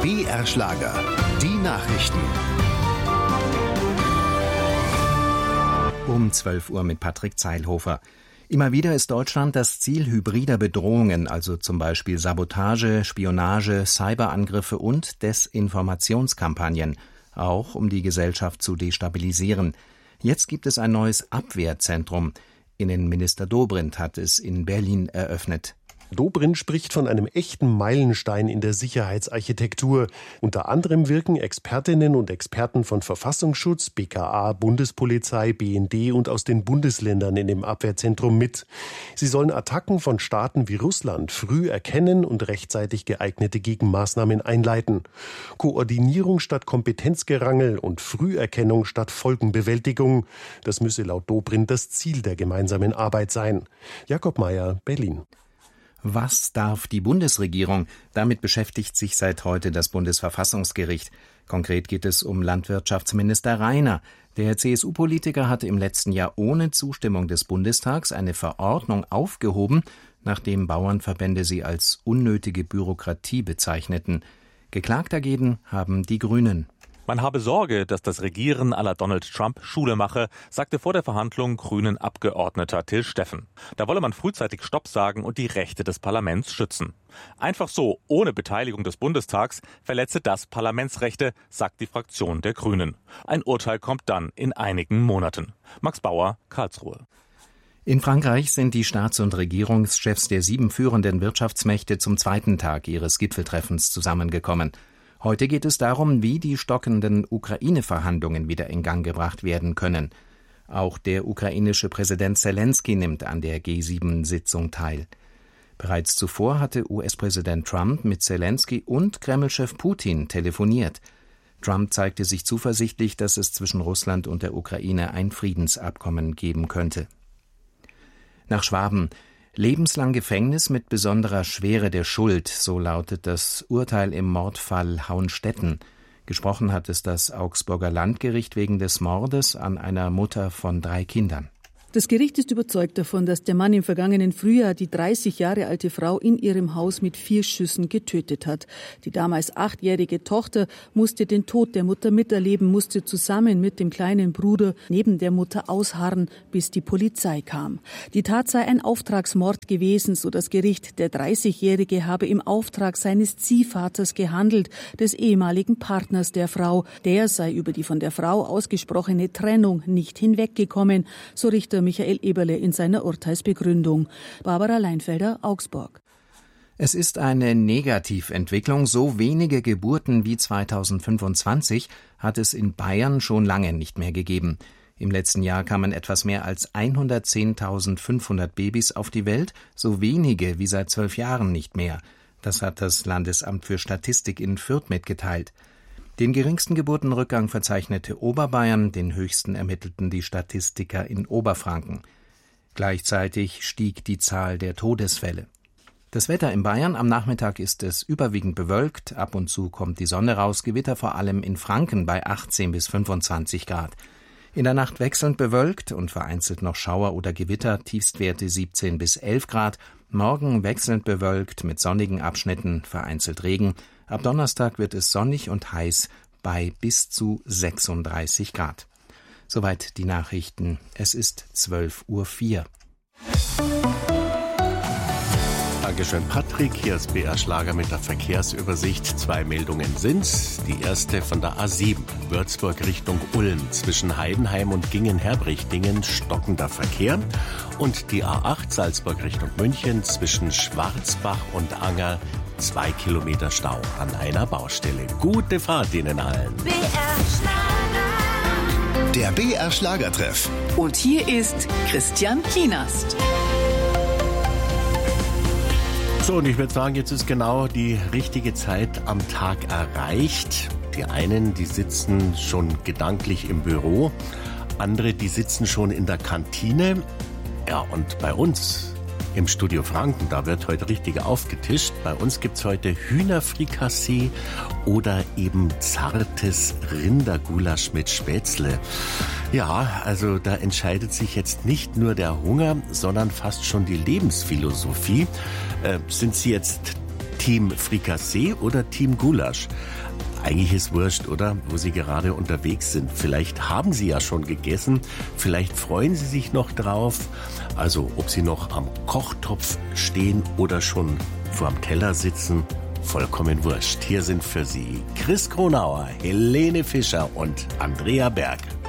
BR Schlager. Die Nachrichten. Um 12 Uhr mit Patrick Zeilhofer. Immer wieder ist Deutschland das Ziel hybrider Bedrohungen, also zum Beispiel Sabotage, Spionage, Cyberangriffe und Desinformationskampagnen, auch um die Gesellschaft zu destabilisieren. Jetzt gibt es ein neues Abwehrzentrum. Innenminister Dobrindt hat es in Berlin eröffnet. Dobrindt spricht von einem echten Meilenstein in der Sicherheitsarchitektur. Unter anderem wirken Expertinnen und Experten von Verfassungsschutz, BKA, Bundespolizei, BND und aus den Bundesländern in dem Abwehrzentrum mit. Sie sollen Attacken von Staaten wie Russland früh erkennen und rechtzeitig geeignete Gegenmaßnahmen einleiten. Koordinierung statt Kompetenzgerangel und Früherkennung statt Folgenbewältigung. Das müsse laut Dobrindt das Ziel der gemeinsamen Arbeit sein. Jakob Mayer, Berlin. Was darf die Bundesregierung? Damit beschäftigt sich seit heute das Bundesverfassungsgericht. Konkret geht es um Landwirtschaftsminister Rainer. Der CSU-Politiker hatte im letzten Jahr ohne Zustimmung des Bundestags eine Verordnung aufgehoben, nachdem Bauernverbände sie als unnötige Bürokratie bezeichneten. Geklagt dagegen haben die Grünen. Man habe Sorge, dass das Regieren à la Donald Trump Schule mache, sagte vor der Verhandlung Grünen-Abgeordneter Till Steffen. Da wolle man frühzeitig Stopp sagen und die Rechte des Parlaments schützen. Einfach so, ohne Beteiligung des Bundestags, verletze das Parlamentsrechte, sagt die Fraktion der Grünen. Ein Urteil kommt dann in einigen Monaten. Max Bauer, Karlsruhe. In Frankreich sind die Staats- und Regierungschefs der 7 führenden Wirtschaftsmächte zum zweiten Tag ihres Gipfeltreffens zusammengekommen. Heute geht es darum, wie die stockenden Ukraine-Verhandlungen wieder in Gang gebracht werden können. Auch der ukrainische Präsident Zelensky nimmt an der G7-Sitzung teil. Bereits zuvor hatte US-Präsident Trump mit Zelensky und Kreml-Chef Putin telefoniert. Trump zeigte sich zuversichtlich, dass es zwischen Russland und der Ukraine ein Friedensabkommen geben könnte. Nach Schwaben. Lebenslang Gefängnis mit besonderer Schwere der Schuld, so lautet das Urteil im Mordfall Hauenstetten. Gesprochen hat es das Augsburger Landgericht wegen des Mordes an einer Mutter von 3 Kindern. Das Gericht ist überzeugt davon, dass der Mann im vergangenen Frühjahr die 30 Jahre alte Frau in ihrem Haus mit 4 Schüssen getötet hat. Die damals 8-jährige Tochter musste den Tod der Mutter miterleben, musste zusammen mit dem kleinen Bruder neben der Mutter ausharren, bis die Polizei kam. Die Tat sei ein Auftragsmord gewesen, so das Gericht. Der 30-Jährige habe im Auftrag seines Ziehvaters gehandelt, des ehemaligen Partners der Frau. Der sei über die von der Frau ausgesprochene Trennung nicht hinweggekommen, so Richter Michael Eberle in seiner Urteilsbegründung. Barbara Leinfelder, Augsburg. Es ist eine Negativentwicklung. So wenige Geburten wie 2025 hat es in Bayern schon lange nicht mehr gegeben. Im letzten Jahr kamen etwas mehr als 110.500 Babys auf die Welt, so wenige wie seit 12 Jahren nicht mehr. Das hat das Landesamt für Statistik in Fürth mitgeteilt. Den geringsten Geburtenrückgang verzeichnete Oberbayern, den höchsten ermittelten die Statistiker in Oberfranken. Gleichzeitig stieg die Zahl der Todesfälle. Das Wetter in Bayern: am Nachmittag ist es überwiegend bewölkt, ab und zu kommt die Sonne raus, Gewitter vor allem in Franken bei 18 bis 25 Grad. In der Nacht wechselnd bewölkt und vereinzelt noch Schauer oder Gewitter, Tiefstwerte 17 bis 11 Grad. Morgen wechselnd bewölkt mit sonnigen Abschnitten, vereinzelt Regen. Ab Donnerstag wird es sonnig und heiß bei bis zu 36 Grad. Soweit die Nachrichten. Es ist 12:04 Uhr. Dankeschön, Patrick. Hier ist BR Schlager mit der Verkehrsübersicht. 2 Meldungen sind's. Die erste von der A7, Würzburg Richtung Ulm. Zwischen Heidenheim und Gingen-Herbrichtingen stockender Verkehr. Und die A8, Salzburg Richtung München, zwischen Schwarzbach und Anger 2 Kilometer Stau an einer Baustelle. Gute Fahrt Ihnen allen. BR Schlager. Der BR Schlagertreff. Und hier ist Christian Kienast. So, und ich würde sagen, jetzt ist genau die richtige Zeit am Tag erreicht. Die einen, die sitzen schon gedanklich im Büro, andere, die sitzen schon in der Kantine. Ja, und bei uns im Studio Franken, da wird heute richtig aufgetischt. Bei uns gibt's heute Hühnerfrikassee oder eben zartes Rindergulasch mit Spätzle. Ja, also da entscheidet sich jetzt nicht nur der Hunger, sondern fast schon die Lebensphilosophie. Sind Sie jetzt Team Frikassee oder Team Gulasch? Eigentlich ist wurscht, oder? Wo Sie gerade unterwegs sind. Vielleicht haben Sie ja schon gegessen. Vielleicht freuen Sie sich noch drauf. Also, ob Sie noch am Kochtopf stehen oder schon vorm Teller sitzen, vollkommen wurscht. Hier sind für Sie Chris Kronauer, Helene Fischer und Andrea Berg.